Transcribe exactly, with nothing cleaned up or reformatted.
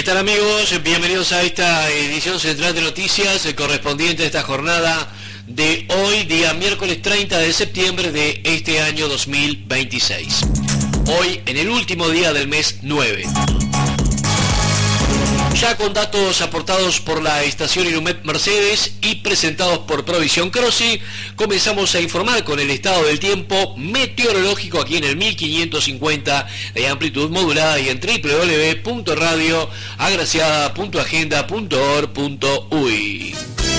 tal, amigos? Bienvenidos a esta edición central de noticias correspondiente a esta jornada de hoy, día miércoles treinta de septiembre de este año dos mil veintiséis. Hoy en el último día del mes nueve. Ya con datos aportados por la estación Ilumet Mercedes y presentados por Provisión Crossi, comenzamos a informar con el estado del tiempo meteorológico aquí en el mil quinientos cincuenta de amplitud modulada y en doble u doble u doble u punto radio agraciada punto agenda punto org punto uy.